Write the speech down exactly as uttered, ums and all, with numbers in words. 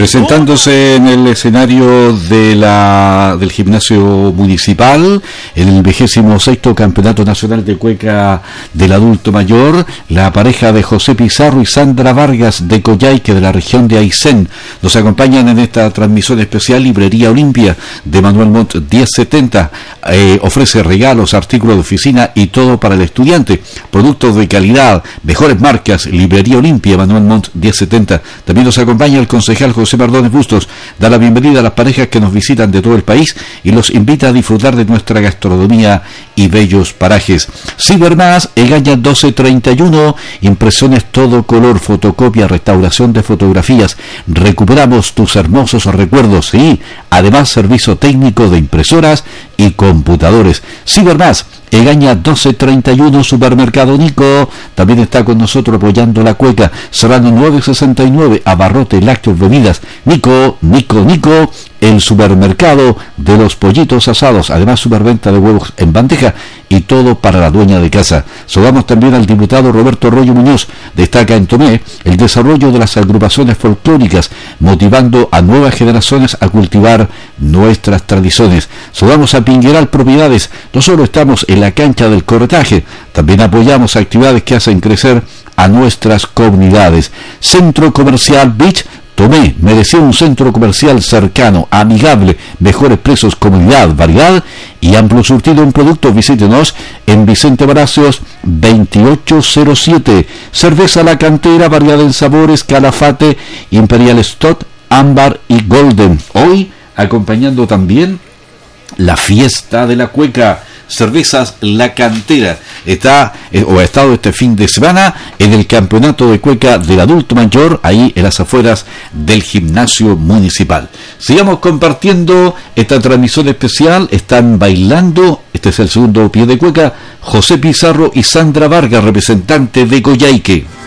Presentándose en el escenario de la del gimnasio municipal, en el vigésimo sexto campeonato nacional de cueca del adulto mayor, la pareja de José Pizarro y Sandra Vargas de Coyhaique, de la región de Aysén. Nos acompañan en esta transmisión especial. Librería Olimpia de Manuel Montt diez setenta eh, ofrece regalos, artículos de oficina y todo para el estudiante, productos de calidad, mejores marcas. Librería Olimpia, Manuel Montt diez setenta. También nos acompaña el concejal José Mardones Bustos, da la bienvenida a las parejas que nos visitan de todo el país y los invita a disfrutar de nuestra gastronomía y bellos parajes. Cibermás, Egaña doce treinta y uno, impresiones todo color, fotocopia, restauración de fotografías. Recuperamos tus hermosos recuerdos y además servicio técnico de impresoras y computadores. Cibermás, Egaña doce treinta y uno, Supermercado Nico, también está con nosotros apoyando la cueca. Serrano nueve sesenta y nueve, abarrote, lácteos, bebidas. Nico, Nico, Nico, el supermercado de los pollitos asados. Además, superventa de huevos en bandeja y todo para la dueña de casa. Saludamos también al diputado Roberto Arroyo Muñoz. Destaca en Tomé el desarrollo de las agrupaciones folclóricas, motivando a nuevas generaciones a cultivar nuestras tradiciones. Saludamos a Pingueral Propiedades. No solo estamos en la cancha del corretaje, también apoyamos actividades que hacen crecer a nuestras comunidades. Centro Comercial Beach Tomé, merecía un centro comercial cercano, amigable, mejores precios, comodidad, variedad y amplio surtido en productos. Visítenos en Vicente Palacios veintiocho cero siete. Cerveza La Cantera, variedad en sabores, Calafate, Imperial Stout, Ámbar y Golden. Hoy acompañando también la fiesta de la cueca. Cervezas La Cantera está eh, o ha estado este fin de semana en el campeonato de cueca del adulto mayor, ahí en las afueras del gimnasio municipal. Sigamos compartiendo esta transmisión especial. Están bailando, este es el segundo pie de cueca, José Pizarro y Sandra Vargas, representante de Coyhaique.